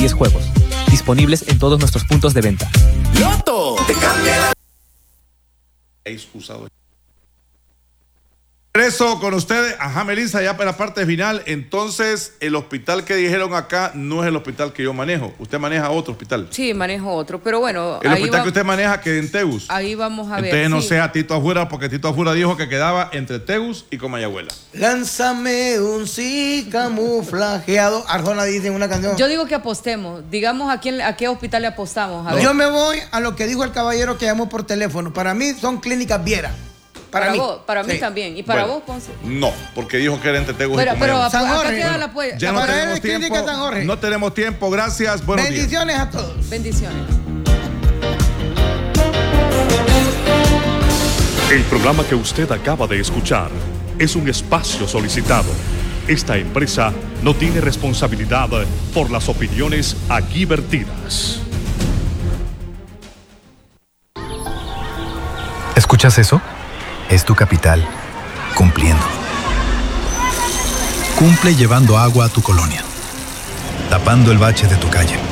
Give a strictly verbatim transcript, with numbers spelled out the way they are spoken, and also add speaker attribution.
Speaker 1: diez juegos, disponibles en todos nuestros puntos de venta.
Speaker 2: Loto, te cambia la...
Speaker 3: Usado. Regreso con ustedes. Ajá, Melissa, ya para la parte final. Entonces, el hospital que dijeron acá no es el hospital que yo manejo. Usted maneja otro hospital.
Speaker 4: Sí, manejo otro, pero bueno.
Speaker 3: El
Speaker 4: ahí
Speaker 3: hospital
Speaker 4: va...
Speaker 3: que usted maneja que en Tegus.
Speaker 4: Ahí vamos a ver.
Speaker 3: Entonces no
Speaker 4: sí.
Speaker 3: sea Tito Afuera, porque Tito Afuera dijo que quedaba entre Tegus y Comayagüela.
Speaker 5: Lánzame un sí camuflajeado. Arjona dice en una canción.
Speaker 4: Yo digo que apostemos. Digamos a quién, a qué hospital le apostamos. A ver.
Speaker 5: Yo me voy a lo que dijo el caballero que llamó por teléfono. Para mí son clínicas Viera. Para,
Speaker 4: Para
Speaker 5: mí.
Speaker 4: vos, para mí
Speaker 5: Sí.
Speaker 4: también. ¿Y para
Speaker 3: Bueno,
Speaker 4: vos, Ponce?
Speaker 3: No, porque dijo que era entre Tegus
Speaker 4: Pero,
Speaker 3: y
Speaker 4: pero
Speaker 3: Comayagüela.
Speaker 5: San
Speaker 4: acá
Speaker 5: Jorge.
Speaker 4: queda la puerta.
Speaker 3: Ya no
Speaker 5: para él
Speaker 3: tenemos
Speaker 5: es Clínica
Speaker 3: tiempo.
Speaker 5: San Jorge.
Speaker 3: No tenemos tiempo. Gracias. Buenos días.
Speaker 5: Bendiciones a todos.
Speaker 4: Bendiciones.
Speaker 6: El programa que usted acaba de escuchar es un espacio solicitado. Esta empresa no tiene responsabilidad por las opiniones aquí vertidas.
Speaker 7: ¿Escuchas eso? Es tu capital, cumpliendo. Cumple llevando agua a tu colonia, tapando el bache de tu calle,